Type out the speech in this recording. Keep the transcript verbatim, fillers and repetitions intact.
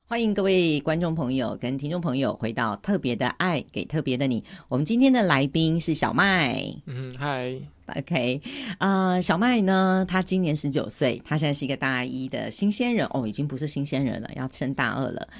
欢迎各位观众朋友跟听众朋友回到特别的爱给特别的你。我们今天的来宾是小麦。 嗯，嗨。 OK， 呃，小麦呢，他今年十九岁，他现在是一个大一的新鲜人哦，已经不是新鲜人了，要升大二了。